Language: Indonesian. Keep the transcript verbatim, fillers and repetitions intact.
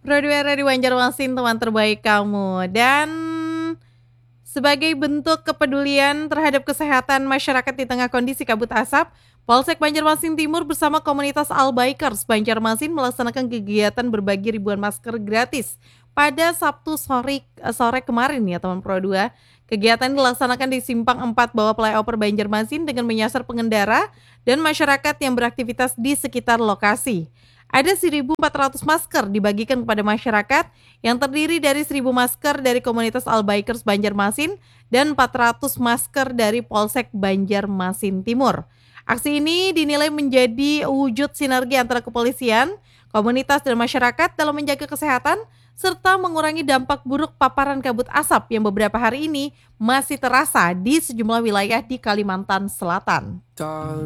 Produera di Banjarmasin, teman terbaik kamu. Dan sebagai bentuk kepedulian terhadap kesehatan masyarakat di tengah kondisi kabut asap, Polsek Banjarmasin Timur bersama komunitas All Bikers Banjarmasin melaksanakan kegiatan berbagi ribuan masker gratis pada Sabtu sore, sore kemarin ya teman Pro dua. Kegiatan dilaksanakan di Simpang empat bawah flyover Banjarmasin dengan menyasar pengendara dan masyarakat yang beraktivitas di sekitar lokasi. Ada seribu empat ratus masker dibagikan kepada masyarakat yang terdiri dari seribu masker dari komunitas All Bikers Banjarmasin dan empat ratus masker dari Polsek Banjarmasin Timur. Aksi ini dinilai menjadi wujud sinergi antara kepolisian, komunitas dan masyarakat dalam menjaga kesehatan serta mengurangi dampak buruk paparan kabut asap yang beberapa hari ini masih terasa di sejumlah wilayah di Kalimantan Selatan.